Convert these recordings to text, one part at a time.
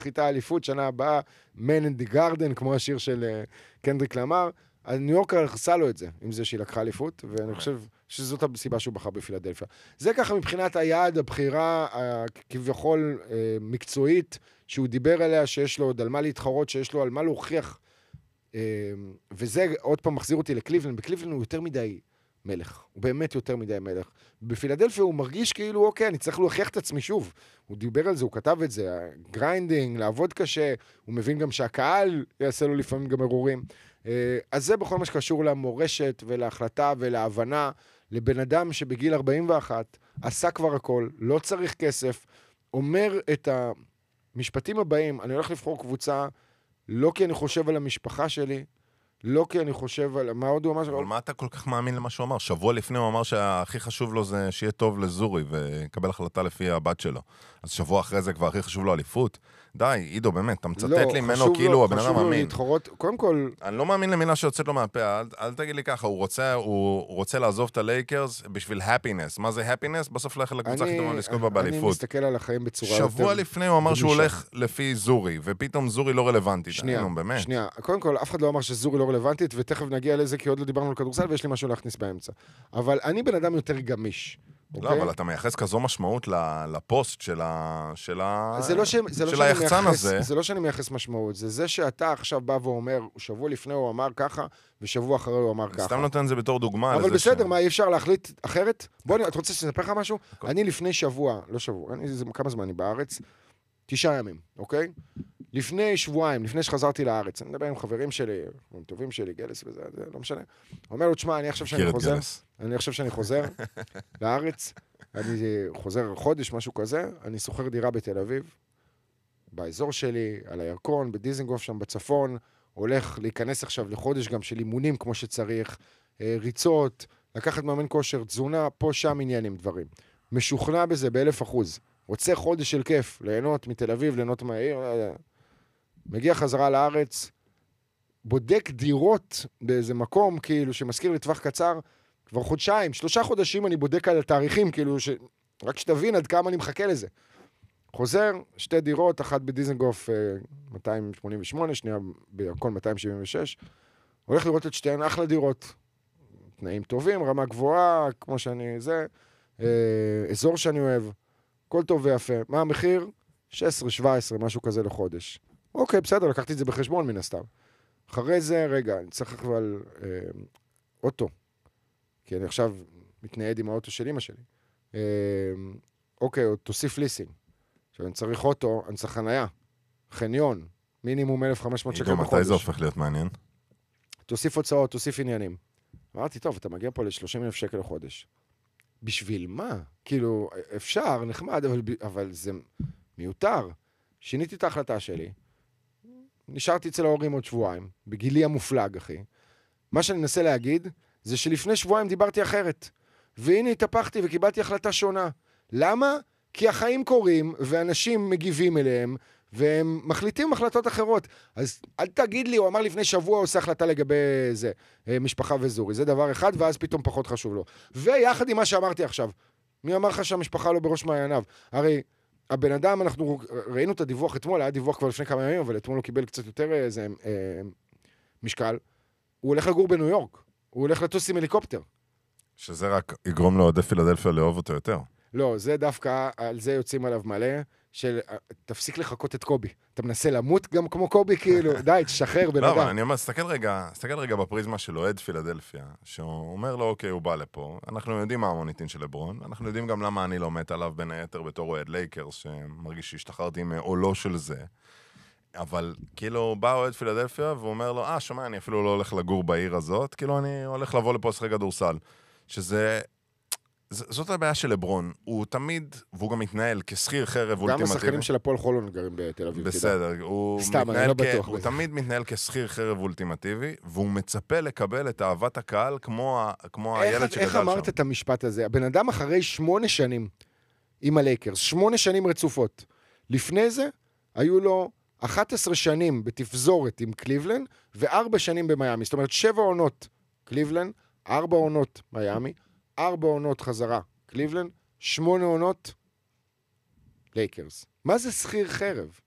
חיטה אליפות, שנה הבאה, Man in the Garden, כמו השיר של קנדריק למר, אז ניו יורק עשה לו את זה, עם זה שהיא לקחה אליפות, ואני חושב שזאת הסיבה שהוא בחר בפילדלפיה. זה ככה מבחינת היעד, הבחירה כביכול מקצועית, שהוא דיבר עליה, שיש לו עוד על מה להתחרות, שיש לו על מה להוכיח, וזה עוד פעם מחזיר אותי לקליבלנד. בקליבלנד הוא יותר מדי מלך, הוא באמת יותר מדי מלך. בפילדלפיה הוא מרגיש כאילו, אוקיי, אני צריך להוכיח את עצמי שוב. הוא דיבר על זה, הוא כתב את זה, גריינדינג, לעבוד קשה, הוא מבין גם שהקהל יעשה לו לפעמים גם אירורים. אז זה בכל מה שקשור למורשת ולהחלטה ולהבנה, לבן אדם שבגיל 41 עשה כבר הכל, לא צריך כסף, אומר את המשפטים הבאים, אני הולך לבחור קבוצה, לא כי אני חושב על המשפחה שלי, לא כי אני חושב על מה עוד הוא אמר. אבל מה אתה כל כך מאמין למה שהוא אמר? שבוע לפני הוא אמר שהכי חשוב לו זה שיהיה טוב לזורי ויקבל החלטה לפי הבת שלו. אז שבוע אחרי זה כבר הכי חשוב לו אליפות. די, עידו, באמת, אתה מצטט לי ממנו כאילו הבן אדם מאמין. קודם כל... אני לא מאמין למילה שיוצאת לו מהפה, אל תגיד לי ככה, הוא רוצה לעזוב את הלייקרס בשביל happiness. מה זה happiness? בסוף ללכת לקבוצה הכי טובה לזכות בה באליפות. אני מסתכל על החיים בצורה יותר... שבוע לפני הוא אמר שהוא הולך לפי זורי, ופתאום זורי לא רלוונטית. שנייה. קודם כל, אף אחד לא אמר שזורי לא רלוונטית, ותכף נגיע לזה, כי עוד לא דיברנו על כדורסל, ויש לי משהו להכניס באמצע. אבל אני בן אדם יותר גמיש. לא, אבל אתה מייחס כזו משמעות לפוסט של היחצן הזה. זה לא שאני מייחס משמעות, זה שאתה עכשיו בא ואומר, שבוע לפני הוא אמר ככה, ושבוע אחרי הוא אמר ככה. סתם נותן זה בתור דוגמה. אבל בסדר, מה, אי אפשר להחליט אחרת? בוא, את רוצה שנספר לך משהו? אני לפני שבוע, לא שבוע, כמה זמן אני בארץ? 9 ימים, אוקיי? לפני שבועיים, לפני שחזרתי לארץ, אני מדבר עם חברים שלי, עם טובים שלי, גלס וזה, לא משנה. אומר לו, תשמע, אני חושב שאני חוזר לארץ, אני חוזר חודש, משהו כזה, אני סוחר דירה בתל אביב, באזור שלי, על הירקון, בדיזנגוף שם בצפון, הולך להיכנס עכשיו לחודש גם של אימונים כמו שצריך, ריצות, לקחת מאמן כושר, תזונה, פה שם עניינים דברים. משוכנע בזה ב1,000%. רוצה חודש של כיף, ליהנות מתל אביב, ליהנות מהעיר, מגיע חזרה לארץ, בודק דירות באיזה מקום, כאילו, שמזכיר לטווח קצר, כבר חודשיים, 3 חודשים אני בודק על התאריכים, כאילו, רק שתבין עד כמה אני מחכה לזה. חוזר, 2 דירות, אחת בדיזנגוף 288, שנייה בירקון 276, הולך לראות את שתיהן, אחלה דירות, תנאים טובים, רמה גבוהה, כמו שאני, אזור שאני אוהב, כל טוב ויפה. מה המחיר? 16, 17, משהו כזה לחודש. אוקיי, בסדר, לקחתי את זה בחשבון מן הסתם. אחרי זה, רגע, אני צריך אבל אוטו. כי אני עכשיו מתנייד עם האוטו של אמא שלי. אוקיי, תוסיף ליסינג. עכשיו, אני צריך אוטו, אני צריך חנייה. חניון. מינימום 1,500 שקל בחודש. מתי זה הופך להיות מעניין? תוסיף הוצאות, תוסיף עניינים. אמרתי, טוב, אתה מגיע פה ל-30,000 שקל לחודש. בשביל מה? כאילו, אפשר, נחמד, אבל זה מיותר. שיניתי את ההחלטה שלי. נשארתי אצל ההורים עוד שבועיים, בגילי המופלג, אחי. מה שאני מנסה להגיד, זה שלפני שבועיים דיברתי אחרת. והנה התהפכתי וקיבלתי החלטה שונה. למה? כי החיים קורים, ואנשים מגיבים אליהם, והם מחליטים החלטות אחרות. אז אל תגיד לי, הוא אמר לפני שבוע, הוא עושה החלטה לגבי זה, משפחה וזורי. זה דבר אחד, ואז פתאום פחות חשוב לו. ויחד עם מה שאמרתי עכשיו, מי אמר לך שהמשפחה לא בראש מעייניו? הרי הבן אדם, אנחנו ראינו את הדיווח אתמול, היה דיווח כבר לפני כמה ימים, אבל אתמול הוא קיבל קצת יותר איזה משקל. הוא הולך לגור בניו יורק. הוא הולך לטוס עם הליקופטר. שזה רק יגרום לאוהדי פילדלפיה לאהוב אותו יותר. לא, זה דווקא, על זה יוצאים עליו מלא, של תפסיק לחכות את קובי. אתה מנסה למות גם כמו קובי, כאילו, די, תשחרר בן אדם. לא, אבל אני אומר, תסתכל רגע בפריזמה של אוהד פילדלפיה, שהוא אומר לו, אוקיי, הוא בא לפה, אנחנו יודעים מה המוניטין של לברון, אנחנו יודעים גם למה אני לא מת עליו בין היתר בתור אוהד לייקרס, שמרגיש שהשתחררתי מעולו של זה. אבל כאילו בא אוהד פילדלפיה, והוא אומר לו, שומע, אני אפילו לא הולך לגור בעיר הזאת, כאילו אני הולך לבוא לפה לשחק כדורסל. שזה... זאת הבעיה של לברון, הוא תמיד, והוא גם מתנהל כשכיר חרב אולטימטיבי. גם השחקנים של הפועל חולון גרים בתל אביב. בסדר, סתם, אני לא בטוח. הוא תמיד מתנהל כשכיר חרב אולטימטיבי, והוא מצפה לקבל את אהבת הקהל כמו הילד שגדל שם. איך אמרת את המשפט הזה? הבן אדם אחרי 8 שנים עם הלייקרס, 8 שנים רצופות. לפני זה, היו לו 11 שנים בתפזורת עם קליבלנד, ו4 שנים במיימי. זאת אומרת, 7 עונות קליבלנד, 4 עונות מיימי, 4 עונות חזרה קליבלנד, 8 עונות לייקרס. מה זה שכיר חרב?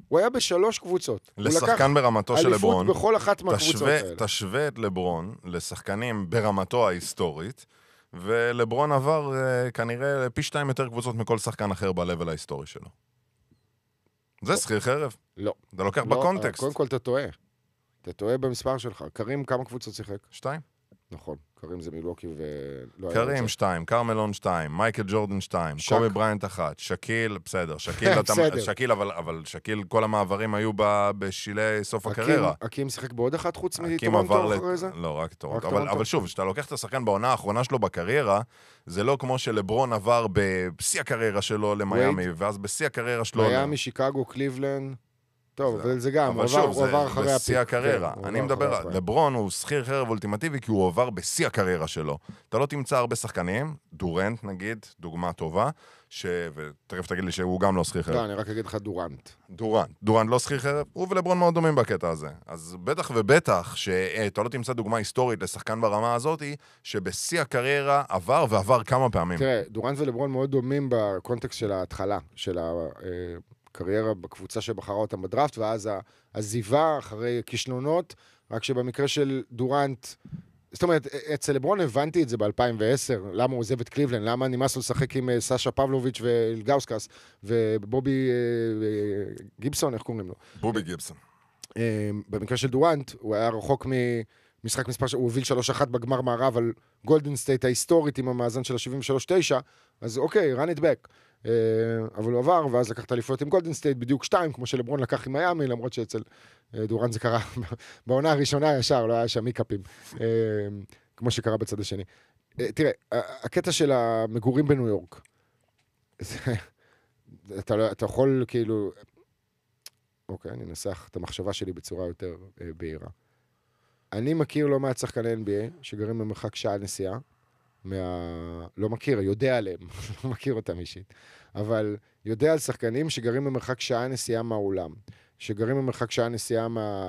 הוא היה בשלוש קבוצות. לשחקן ברמתו של לברון. אליפות בכל אחת מהקבוצות האלה. תשווה את לברון לשחקנים ברמתו ההיסטורית, ולברון עבר כנראה פי 2 יותר קבוצות מכל שחקן אחר בלבל ההיסטורי שלו. זה שכיר חרב. לא. אתה לוקח בקונטקסט. קודם כל אתה טועה. אתה טועה במספר שלך. קרים כמה קבוצות שיחק? 2. נכון. קרים זה מילווקי ולא... קרים 2, קרמלון 2, מייקל ג'ורדן 2, קובי בריינט 1, שקיל, בסדר, שקיל, אבל שקיל, כל המעברים היו בשילי סוף הקריירה. אקים שיחק בעוד אחת חוץ מטורונטו אחרי זה? לא, רק טורונטו. אבל שוב, כשאתה לוקח את השחקן בעונה האחרונה שלו בקריירה, זה לא כמו שלברון עבר בשיא הקריירה שלו למיימי, ואז בשיא הקריירה שלו... מיימי, שיקגו, קליבלנד... טוב, אבל זה גם, הוא עבר אחרי הפיק. בשיא הקריירה. אני מדבר, לברון הוא שכיר חרב אולטימטיבי, כי הוא עבר בשיא הקריירה שלו. אתה לא תמצא הרבה שחקנים, דורנט נגיד, דוגמה טובה, ותכף תגיד לי שהוא גם לא שכיר חרב. לא, אני רק אגיד לך דורנט. דורנט לא שכיר חרב, הוא ולברון מאוד דומים בקטע הזה. אז בטח ובטח שאתה לא תמצא דוגמה היסטורית לשחקן ברמה הזאת, שבשיא הקריירה עבר כמה פעמים. תראה, דורנט ולברון מאוד דומים בקונטקסט של ההתחלה, של קריירה בקבוצה שבחרה אותם בדראפט, ואז הזיבה אחרי כישלונות, רק שבמקרה של דורנט, זאת אומרת, אצל לברון הבנתי את זה ב-2010, למה הוא עוזב את קליבלנד, למה נמאס לו לשחק עם סשה פבלוביץ' ואילגאוסקס, ובובי גיבסון, איך קוראים לו? בובי גיבסון. במקרה של דורנט, הוא היה רחוק ממשחק מספר, הוא הוביל 3-1 בגמר מערב על גולדן סטייט ההיסטורית עם המאזן של ה-73-9, אז אוקיי, run it back. אבל הוא עבר, ואז לקח את האליפויות עם גולדן סטייט בדיוק 2, כמו שלברון לקח עם מיימי, למרות שאצל דורנט זה קרה בעונה הראשונה ישר, לא היה שם מיקאפים, כמו שקרה בצד השני. תראה, הקטע של המגורים בניו יורק, אתה יכול כאילו... אוקיי, אני אנסח את המחשבה שלי בצורה יותר בהירה. אני מכיר לא מעט שחקני NBA שגרים במרחק שעה נסיעה, לא מכיר, יודע עליהם, לא מכיר אותם אישית, אבל יודע על שחקנים שגרים במרחק שעה נסיעה מהאולם, שגרים במרחק שעה נסיעה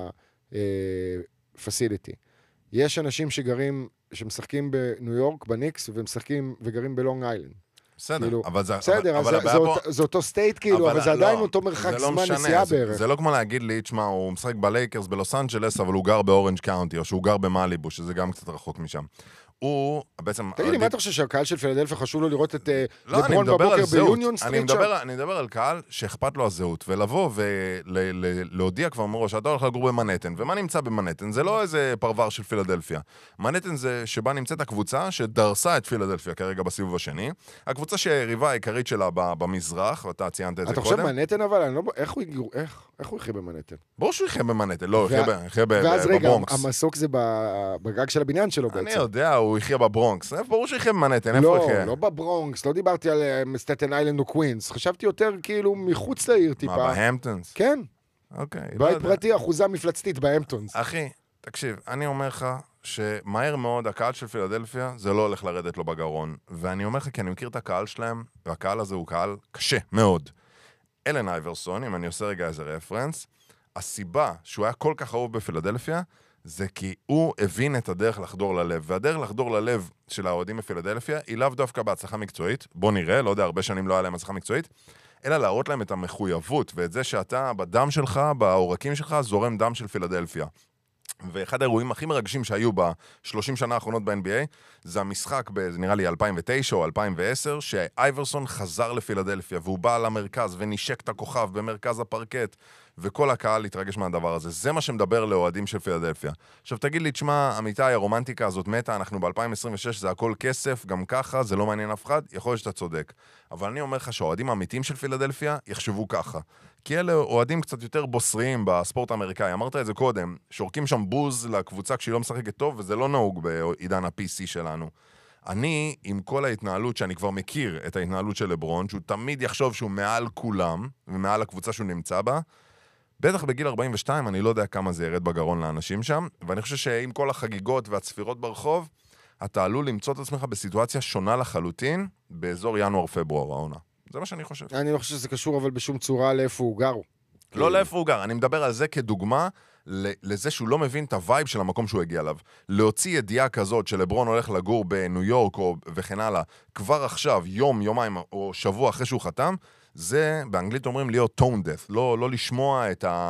מהפסיליטי. יש אנשים שמשחקים בניו יורק, בניקס, וגרים בלונג איילנד. בסדר, אבל זה... בסדר, זה אותו סטייט כאילו, אבל זה עדיין אותו מרחק זמן נסיעה בערך. זה לא כמו להגיד לי, תשמע, הוא משחק בלייקרס בלוס אנג'לס, אבל הוא גר באורנג' קאונטי, או שהוא גר במאליבו, שזה גם קצת רחוק משם. הוא בעצם... תגיד לי, מה אתה חושב שהקהל של פילדלפיה חשוב לו לראות את לברון בבוקר ביוניון סטריט שם? אני מדבר על קהל שאכפת לו הזהות, ולבוא ולהודיע כבר מראש, אתה הולך לגור במנהטן, ומה נמצא במנהטן? זה לא איזה פרבר של פילדלפיה. מנהטן זה שבה נמצאת הקבוצה שדרסה את פילדלפיה כרגע בסיבוב השני, הקבוצה שהריבה העיקרית שלה במזרח, ואתה ציינת את זה קודם. אתה חושב מנהטן אבל? איך הוא יחיה במנהטן? ברור שהוא יחיה במנהטן, לא, יחיה בברונקס. ואז רגע, המסוק זה בגג של הבניין שלו בעצם. אני יודע, הוא יחיה בברונקס. ברור שיחיה במנהטן, איפה הוא יחיה? לא בברונקס, לא דיברתי על סטטן איילנד או קווינס. חשבתי יותר כאילו מחוץ לעיר טיפה. מה, בהמפטונס? כן. אוקיי. בית פרטי, אחוזה מפלצתית בהמפטונס. אחי, תקשיב, אני אומר לך שמהר מאוד הקהל של פילדלפיה זה לא הולך לרדת לו בגרון. ואני אומר לך כי אני מכיר את הקהל שלהם, והקהל הזה הוא קהל קשה מאוד. אלן אייברסון, אם אני עושה רגע איזה רפרנס, הסיבה שהוא היה כל כך אהוב בפילדלפיה, זה כי הוא הבין את הדרך לחדור ללב, והדרך לחדור ללב של האוהדים בפילדלפיה היא לאו דווקא בהצלחה מקצועית, בוא נראה, לא יודע, הרבה שנים לא היה להם הצלחה מקצועית, אלא להראות להם את המחויבות, ואת זה שאתה בדם שלך, בעורקים שלך, זורם דם של פילדלפיה. ואחד האירועים הכי מרגשים שהיו ב-30 שנה האחרונות ב-NBA, זה המשחק, זה נראה לי 2009 או 2010, שאייברסון חזר לפילדלפיה, והוא בא למרכז ונשק את הכוכב במרכז הפרקט, וכל הקהל התרגש מהדבר הזה. זה מה שמדבר לאוהדים של פילדלפיה. עכשיו תגיד לי, תשמע, אמיתי, הרומנטיקה הזאת מתה, אנחנו ב-2026, זה הכל כסף, גם ככה, זה לא מעניין אף אחד, יכול להיות שאתה צודק. אבל אני אומר לך שהאוהדים האמיתיים של פילדלפיה יחשבו ככה. כי אלה אוהדים קצת יותר בוסריים בספורט האמריקאי. אמרת את זה קודם, שורקים שם בוז לקבוצה כשהיא לא משחקת טוב, וזה לא נהוג בעידן ה-PC שלנו. אני, עם כל ההתנהלות שאני כבר מכיר את ההתנהלות של לברון, שהוא תמיד יחשוב שהוא מעל כולם, ומעל הקבוצה שהוא נמצא בה, בטח בגיל 42, אני לא יודע כמה זה ירד בגרון לאנשים שם, ואני חושב שעם כל החגיגות והצפירות ברחוב, אתה עלול למצוא את עצמך בסיטואציה שונה לחלוטין, באזור ינואר-פברואר העונה. זה מה שאני חושב. אני לא חושב שזה קשור, אבל בשום צורה לאיפה הוא גר. לא לאיפה הוא גר, אני מדבר על זה כדוגמה לזה שהוא לא מבין את הווייב של המקום שהוא הגיע אליו. להוציא ידיעה כזאת שלברון הולך לגור בניו יורק וכן הלאה, כבר עכשיו, יום, יומיים או שבוע אחרי שהוא חתם, זה, באנגלית אומרים להיות tone deaf, לא לשמוע את